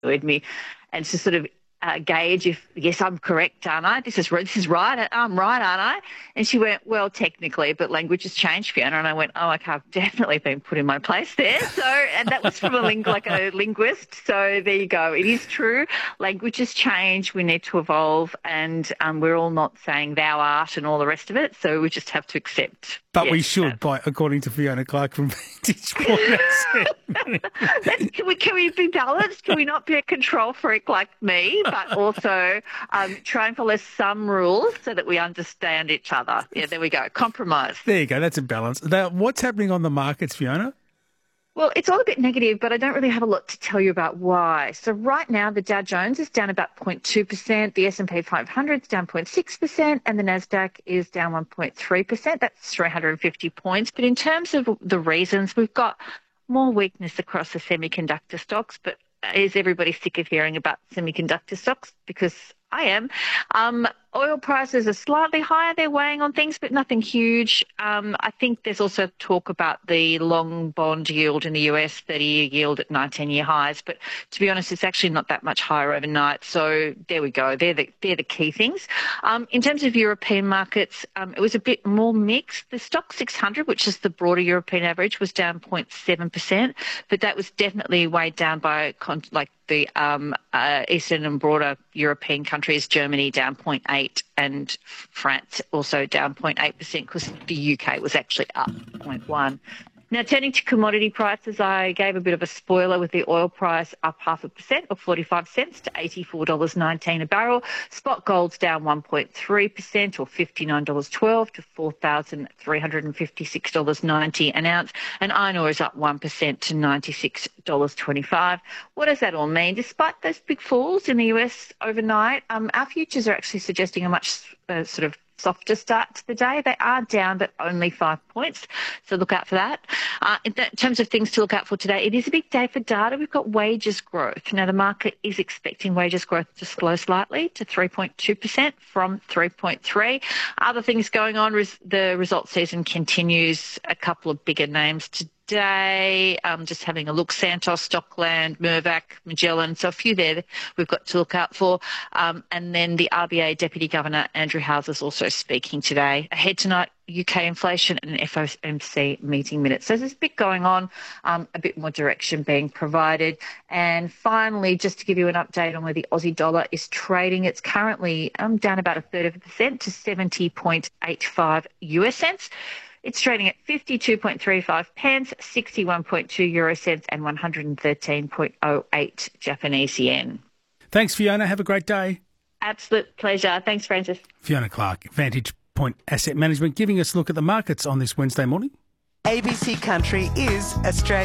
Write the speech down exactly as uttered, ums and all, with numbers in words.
with me, and to sort of uh, gauge if, yes, I'm correct, aren't I? This is this is right. I'm right, aren't I? And she went, well, technically, but language has changed, Fiona. And I went, oh, okay, I've definitely been put in my place there. So, and that was from a ling- like a linguist. So there you go. It is true. Language has changed. We need to evolve, and um, we're all not saying thou art and all the rest of it. So we just have to accept. But yes, we should, by according to Fiona Clark from Vantage Point. can we can we be balanced? Can we not be a control freak like me, but also um, try and follow some rules so that we understand each other? Yeah, there we go. Compromise. There you go. That's a balance. Now, what's happening on the markets, Fiona? Well, it's all a bit negative, but I don't really have a lot to tell you about why. So right now, the Dow Jones is down about zero point two percent, the S and P five hundred is down zero point six percent, and the Nasdaq is down one point three percent. That's three hundred fifty points. But in terms of the reasons, we've got more weakness across the semiconductor stocks. But is everybody sick of hearing about semiconductor stocks? Because I am. Um, oil prices are slightly higher. They're weighing on things, but nothing huge. Um, I think there's also talk about the long bond yield in the U S, thirty-year yield at nineteen-year highs. But to be honest, it's actually not that much higher overnight. So there we go. They're the, they're the key things. Um, in terms of European markets, um, it was a bit more mixed. The stock six hundred, which is the broader European average, was down zero point seven percent, but that was definitely weighed down by con- like the um, uh, Eastern and broader European countries, Germany down zero point eight and France also down zero point eight percent because the U K was actually up zero point one. Now, turning to commodity prices, I gave a bit of a spoiler with the oil price up half a percent or forty-five cents to eighty-four dollars nineteen a barrel. Spot gold's down one point three percent or fifty-nine dollars twelve to four thousand three hundred fifty-six dollars ninety an ounce. And iron ore is up one percent to ninety-six dollars twenty-five. What does that all mean? Despite those big falls in the U S overnight, um, our futures are actually suggesting a much uh, sort of softer start to the day. They are down, but only five points. So look out for that. Uh, in, th- in terms of things to look out for today, it is a big day for data. We've got wages growth. Now, the market is expecting wages growth to slow slightly to three point two percent from three point three. Other things going on, res- the results season continues. A couple of bigger names today. Today, um, just having a look, Santos, Stockland, Mirvac, Magellan, so a few there we've got to look out for. Um, and then the R B A Deputy Governor, Andrew Howes, is also speaking today. Ahead tonight, U K inflation and an F O M C meeting minutes. So there's a bit going on, um, a bit more direction being provided. And finally, just to give you an update on where the Aussie dollar is trading, it's currently um, down about a third of a percent to seventy point eight five U S cents. It's trading at fifty-two point three five pence, sixty-one point two euro cents and one hundred thirteen point oh eight Japanese yen. Thanks, Fiona. Have a great day. Absolute pleasure. Thanks, Francis. Fiona Clark, Vantage Point Asset Management, giving us a look at the markets on this Wednesday morning. A B C Country is Australia.